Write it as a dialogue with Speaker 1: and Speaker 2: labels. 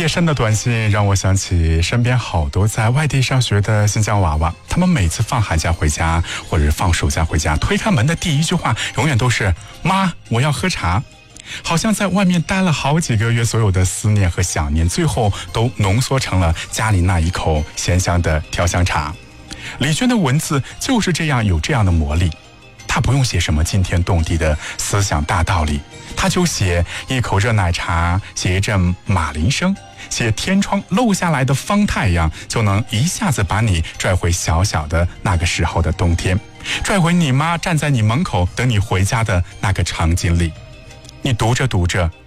Speaker 1: 叶生的短信让我想起身边好多在外地上学的新疆娃娃，他们每次放寒假回家或者放暑假回家，推开门的第一句话永远都是妈，我要喝茶。好像在外面待了好几个月，所有的思念和想念最后都浓缩成了家里那一口咸香的调香茶。李娟的文字就是这样，有这样的魔力。她不用写什么惊天动地的思想大道理，她就写一口热奶茶，写一阵马铃声，写天窗漏下来的方太阳，就能一下子把你拽回小小的那个时候的冬天，拽回你妈站在你门口等你回家的那个场景里。你读着读着，